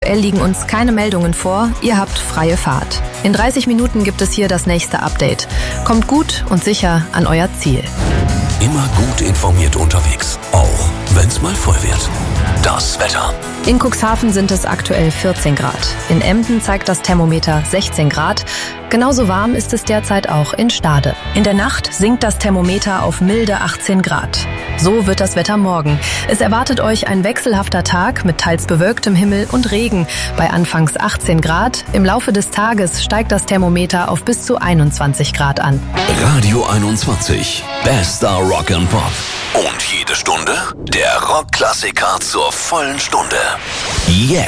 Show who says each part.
Speaker 1: Aktuell liegen uns keine Meldungen vor, ihr habt freie Fahrt. In 30 Minuten gibt es hier das nächste Update. Kommt gut und sicher an euer Ziel.
Speaker 2: Immer gut informiert unterwegs, auch wenn's mal voll wird. Das Wetter.
Speaker 1: In Cuxhaven sind es aktuell 14 Grad. In Emden zeigt das Thermometer 16 Grad. Genauso warm ist es derzeit auch in Stade. In der Nacht sinkt das Thermometer auf milde 18 Grad. So wird das Wetter morgen. Es erwartet euch ein wechselhafter Tag mit teils bewölktem Himmel und Regen. Bei anfangs 18 Grad. Im Laufe des Tages steigt das Thermometer auf bis zu 21 Grad an.
Speaker 2: Radio 21. Bester Rock and Pop. Und jede Stunde der Rockklassiker zur vollen Stunde. Jetzt.